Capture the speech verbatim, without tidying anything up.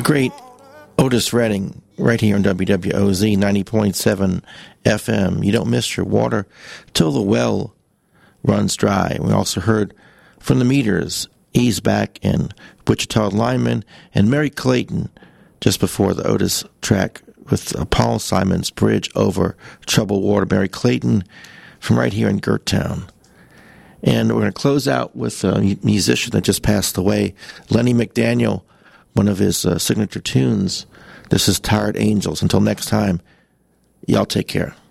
great Otis Redding, right here on W W O Z ninety point seven F M. You don't miss your water till the well runs dry. We also heard from the Meters, Ease Back, and Wichita Lineman, and Mary Clayton just before the Otis track with uh, Paul Simon's Bridge Over Troubled Water. Mary Clayton from right here in Gertown. And we're going to close out with a musician that just passed away, Lenny McDaniel, one of his uh, signature tunes. This is Tired Angels. Until next time, y'all take care.